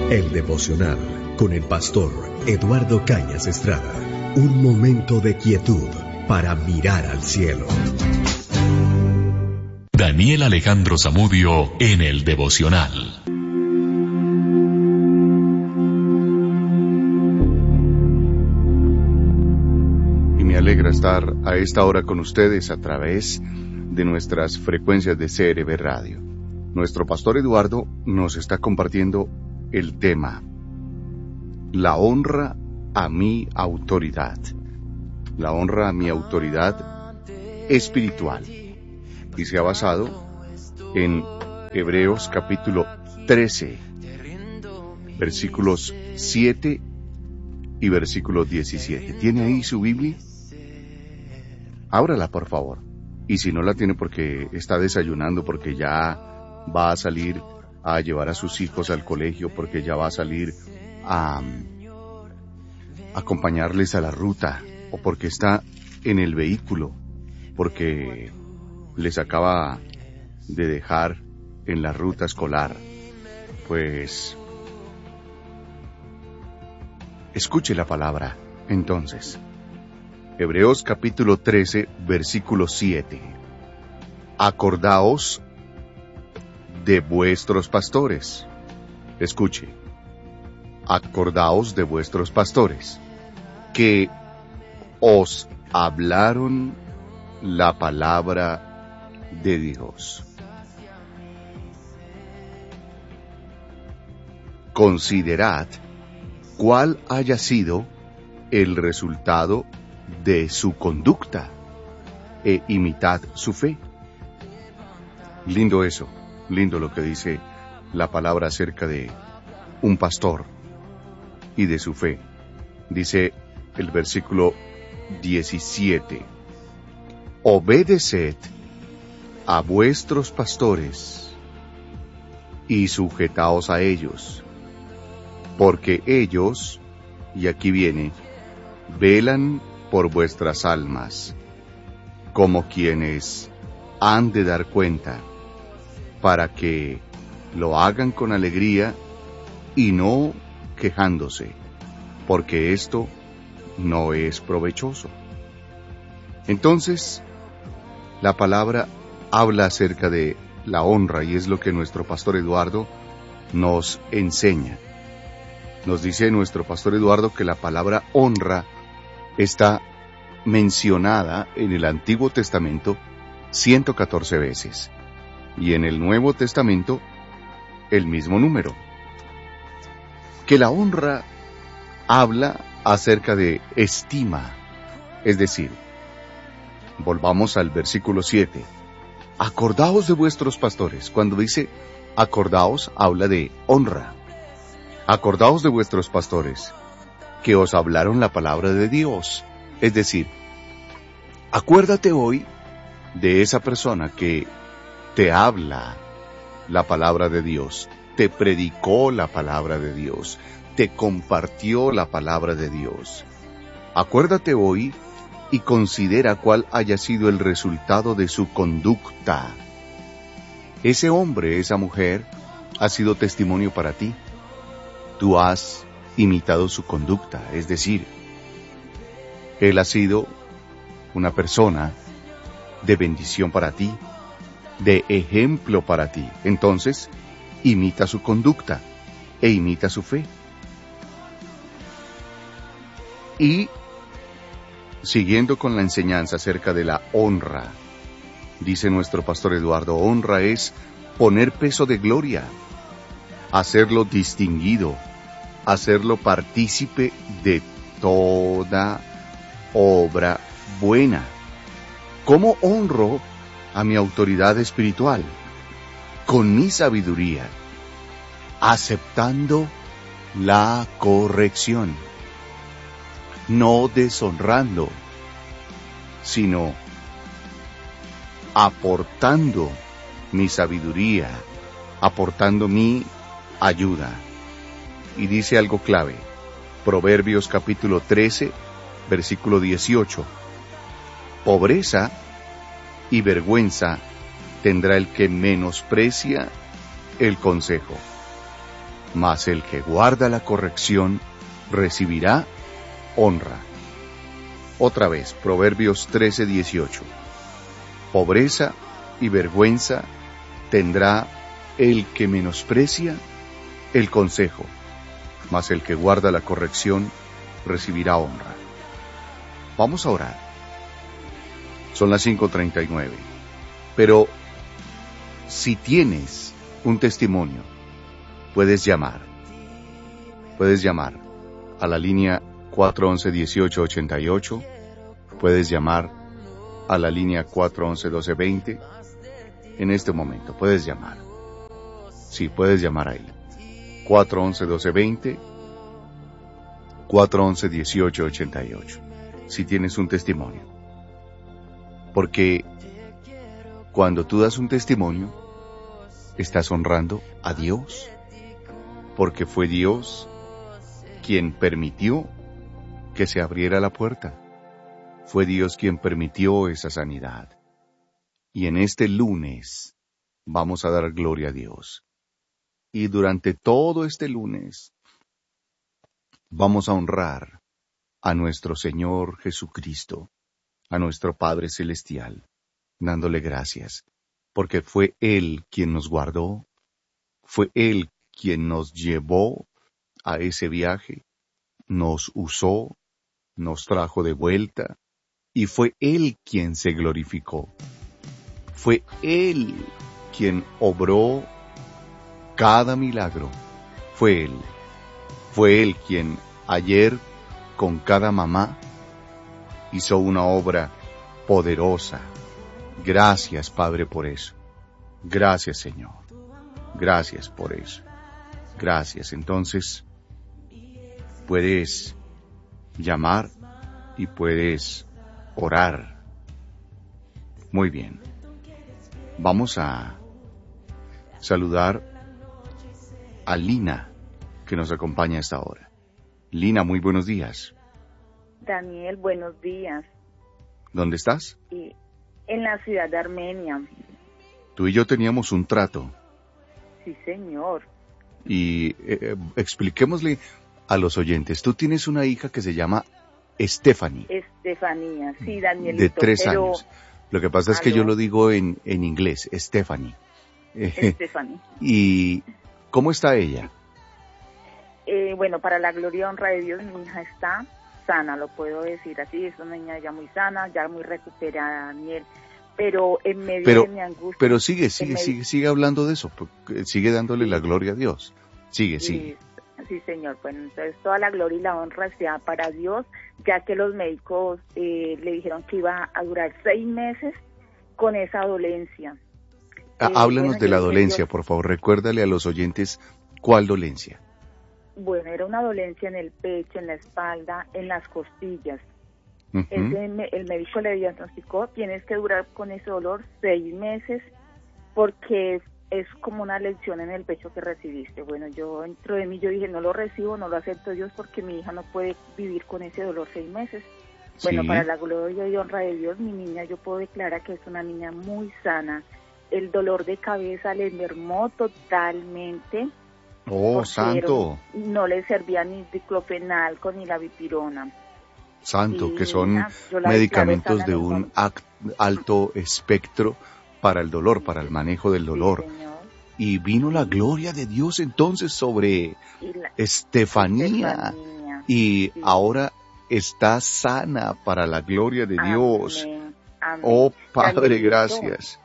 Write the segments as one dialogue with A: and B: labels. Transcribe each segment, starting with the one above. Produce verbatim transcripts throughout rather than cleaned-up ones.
A: El devocional con el pastor Eduardo Cañas Estrada. Un momento de quietud para mirar al cielo.
B: Daniel Alejandro Zamudio en el devocional.
C: Y me alegra estar a esta hora con ustedes a través de nuestras frecuencias de C R B Radio. Nuestro pastor Eduardo nos está compartiendo el tema: la honra a mi autoridad. La honra a mi autoridad espiritual. Y se ha basado en Hebreos capítulo trece, versículos siete y versículo diecisiete. ¿Tiene ahí su Biblia? Ábrala, por favor. Y si no la tiene porque está desayunando, porque ya va a salir a llevar a sus hijos al colegio, porque ya va a salir a acompañarles a la ruta, o porque está en el vehículo, porque les acaba de dejar en la ruta escolar, pues escuche la palabra. Entonces, Hebreos capítulo trece, versículo siete. Acordaos de vuestros pastores. Escuche. Acordaos de vuestros pastores, que os hablaron la palabra de Dios. Considerad cuál haya sido el resultado de su conducta e imitad su fe. Lindo eso, lindo lo que dice la palabra acerca de un pastor y de su fe. Dice el versículo diecisiete. Obedeced a vuestros pastores y sujetaos a ellos, porque ellos, y aquí viene, velan por vuestras almas, como quienes han de dar cuenta, para que lo hagan con alegría y no quejándose, porque esto no es provechoso. Entonces, la palabra habla acerca de la honra, y es lo que nuestro pastor Eduardo nos enseña. Nos dice nuestro pastor Eduardo que la palabra honra está mencionada en el Antiguo Testamento ciento catorce veces, y en el Nuevo Testamento el mismo número. Que la honra habla acerca de estima, es decir, volvamos al versículo siete. Acordaos de vuestros pastores. Cuando dice acordaos, habla de honra. Acordaos de vuestros pastores, que os hablaron la palabra de Dios. Es decir, acuérdate hoy de esa persona que te habla la palabra de Dios, te predicó la palabra de Dios, te compartió la palabra de Dios. Acuérdate hoy y considera cuál haya sido el resultado de su conducta. Ese hombre, esa mujer, ha sido testimonio para ti. Tú has imitado su conducta, es decir, él ha sido una persona de bendición para ti, de ejemplo para ti. Entonces, imita su conducta e imita su fe. Y, siguiendo con la enseñanza acerca de la honra, dice nuestro pastor Eduardo, honra es poner peso de gloria, hacerlo distinguido, hacerlo partícipe de toda obra buena. ¿Cómo honro a mi autoridad espiritual? Con mi sabiduría, aceptando la corrección, no deshonrando, sino aportando mi sabiduría, aportando mi ayuda. Y dice algo clave, Proverbios capítulo trece, versículo dieciocho. Pobreza y vergüenza tendrá el que menosprecia el consejo, mas el que guarda la corrección recibirá honra. Otra vez, Proverbios trece dieciocho. Pobreza y vergüenza tendrá el que menosprecia el consejo, mas el que guarda la corrección recibirá honra. Vamos a orar. Son las cinco treinta y nueve. Pero si tienes un testimonio, puedes llamar. Puedes llamar a la línea cuatro once, dieciocho ochenta y ocho. Puedes llamar a la línea cuatro once, doce veinte. En este momento, puedes llamar. Sí, puedes llamar ahí. cuatro once, doce veinte. cuatro once, dieciocho ochenta y ocho. Si tienes un testimonio. Porque cuando tú das un testimonio, estás honrando a Dios. Porque fue Dios quien permitió que se abriera la puerta. Fue Dios quien permitió esa sanidad. Y en este lunes vamos a dar gloria a Dios. Y durante todo este lunes vamos a honrar a nuestro Señor Jesucristo, a nuestro Padre Celestial, dándole gracias, porque fue Él quien nos guardó, fue Él quien nos llevó a ese viaje, nos usó, nos trajo de vuelta, y fue Él quien se glorificó. Fue Él quien obró cada milagro. Fue Él. Fue Él quien ayer con cada mamá hizo una obra poderosa. Gracias, Padre, por eso. Gracias, Señor. Gracias por eso. Gracias. Entonces, puedes llamar y puedes orar. Muy bien. Vamos a saludar a Lina, que nos acompaña a esta hora. Lina, muy buenos días.
D: Daniel, buenos días.
C: ¿Dónde estás?
D: Y en la ciudad de Armenia.
C: Tú y yo teníamos un trato.
D: Sí, señor.
C: Y eh, expliquémosle a los oyentes. Tú tienes una hija que se llama Stephanie.
D: Estefanía, sí, Danielito.
C: De tres
D: pero...
C: años. Lo que pasa es
D: ¿Aló?
C: que yo lo digo en, en inglés, Stephanie.
D: Stephanie.
C: ¿Y cómo está ella?
D: Eh, bueno, para la gloria y honra de Dios, mi hija está sana, lo puedo decir así. Es una niña ya muy sana, ya muy recuperada, Daniel. Pero en medio
C: pero,
D: de mi angustia...
C: Pero sigue, sigue,
D: medio...
C: sigue, sigue hablando de eso. Sigue dándole la gloria a Dios. Sigue, sigue.
D: Sí, sí, señor. Bueno, entonces toda la gloria y la honra sea para Dios, ya que los médicos eh, le dijeron que iba a durar seis meses con esa dolencia.
C: Ah,
D: eh,
C: háblanos
D: bueno,
C: de la
D: yo,
C: dolencia,
D: yo,
C: por favor. Recuérdale a los oyentes cuál dolencia.
D: Bueno, era una dolencia en el pecho, en la espalda, en las costillas.
C: Uh-huh.
D: Ese, el médico le diagnosticó, tienes que durar con ese dolor seis meses porque es, es como una lesión en el pecho que recibiste. Bueno, yo dentro de mí yo dije, no lo recibo, no lo acepto, Dios, porque mi hija no puede vivir con ese dolor seis meses. Bueno,
C: Sí.
D: para la gloria y honra de Dios, mi niña, yo puedo declarar que es una niña muy sana. El dolor de cabeza le mermó totalmente.
C: Oh, santo.
D: No le servía ni diclofenaco ni la dipirona.
C: Santo,
D: Sí,
C: que son
D: mira,
C: medicamentos de un act, alto espectro para el dolor, para el manejo del dolor.
D: Sí, señor.
C: Y vino la gloria de Dios entonces sobre
D: la,
C: Estefanía.
D: Estefanía.
C: Y
D: Sí.
C: ahora está sana para la gloria de Dios.
D: Amén. Amén.
C: Oh, Padre,
D: Danielito,
C: gracias.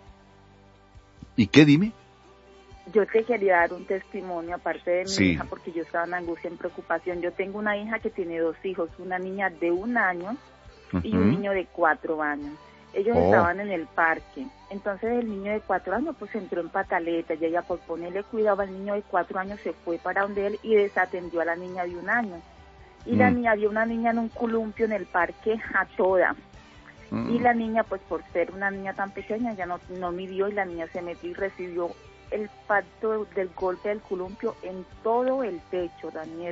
C: ¿Y qué, dime?
D: Yo te quería dar un testimonio aparte de mi
C: Sí.
D: hija, porque yo estaba en angustia, en preocupación. Yo tengo una hija que tiene dos hijos, una niña de un año
C: Uh-huh.
D: y un niño de cuatro años. Ellos
C: Oh.
D: estaban en el parque. Entonces el niño de cuatro años pues entró en pataleta y ella por ponerle cuidado al niño de cuatro años se fue para donde él y desatendió a la niña de un año. Y
C: Mm.
D: la niña vio una niña en un columpio en el parque a toda.
C: Mm.
D: Y la niña, pues por ser una niña tan pequeña, ya no, no midió y la niña se metió y recibió el impacto del golpe del columpio en todo el pecho, Daniel.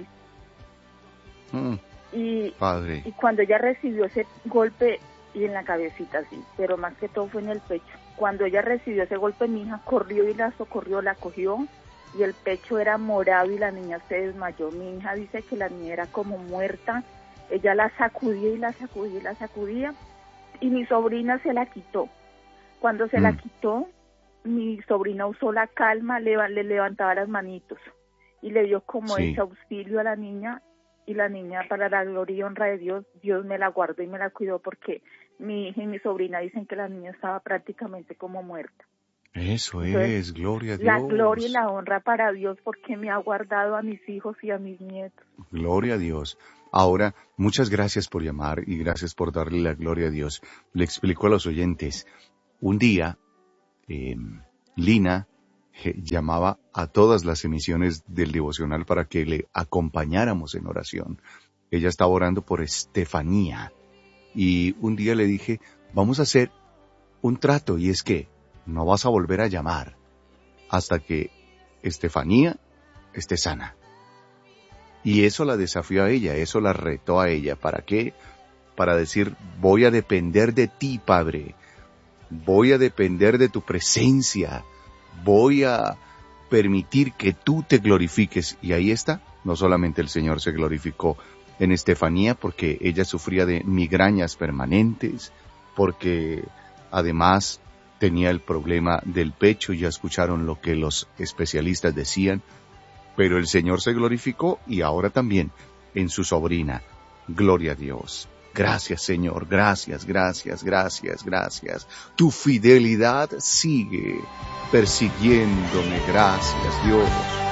C: Mm.
D: Y,
C: Padre.
D: y cuando ella recibió ese golpe, y en la cabecita, sí, pero más que todo fue en el pecho. Cuando ella recibió ese golpe, mi hija corrió y la socorrió, la cogió y el pecho era morado y la niña se desmayó. Mi hija dice que la niña era como muerta, ella la sacudía y la sacudía y la sacudía, y mi sobrina se la quitó. Cuando se mm. la quitó, mi sobrina usó la calma, le, le levantaba las manitos y le dio como sí. ese auxilio a la niña, y la niña, para la gloria y honra de Dios, Dios me la guardó y me la cuidó, porque mi hija y mi sobrina dicen que la niña estaba prácticamente como muerta.
C: Eso
D: Entonces,
C: es, gloria a Dios.
D: La gloria y la honra para Dios, porque me ha guardado a mis hijos y a mis nietos.
C: Gloria a Dios. Ahora, muchas gracias por llamar y gracias por darle la gloria a Dios. Le explico a los oyentes. Un día, eh, Lina eh, llamaba a todas las emisiones del devocional para que le acompañáramos en oración. Ella estaba orando por Estefanía. Y un día le dije, vamos a hacer un trato, y es que no vas a volver a llamar hasta que Estefanía esté sana. Y eso la desafió a ella, eso la retó a ella. ¿Para qué? Para decir, voy a depender de ti, Padre. Voy a depender de tu presencia. Voy a permitir que tú te glorifiques. Y ahí está. No solamente el Señor se glorificó en Estefanía, porque ella sufría de migrañas permanentes, porque además tenía el problema del pecho, ya escucharon lo que los especialistas decían, pero el Señor se glorificó y ahora también en su sobrina. Gloria a Dios. Gracias, Señor, gracias, gracias, gracias, gracias. Tu fidelidad sigue persiguiéndome, gracias, Dios.